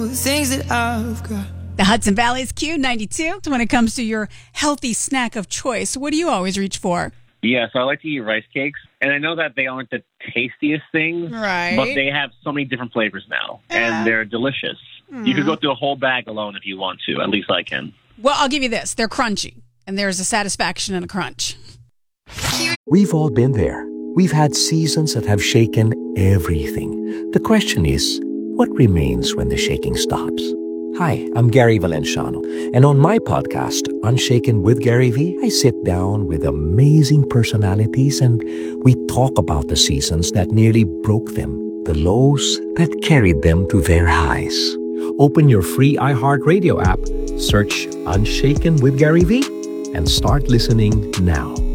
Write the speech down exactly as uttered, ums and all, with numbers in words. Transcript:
Things that I've got. The Hudson Valley's Q ninety-two. When it comes to your healthy snack of choice, what do you always reach for? Yeah, so I like to eat rice cakes. And I know that they aren't the tastiest things, right? But they have so many different flavors now, Yeah. and they're delicious. Mm. You could go through a whole bag alone if you want to. At least I can. Well, I'll give you this. They're crunchy, and there's a satisfaction in a crunch. We've all been there. We've had seasons that have shaken everything. The question is, what remains when the shaking stops? Hi, I'm Gary Valenciano, and on my podcast, Unshaken with Gary V, I sit down with amazing personalities and we talk about the seasons that nearly broke them, the lows that carried them to their highs. Open your free iHeartRadio app, search Unshaken with Gary V, and start listening now.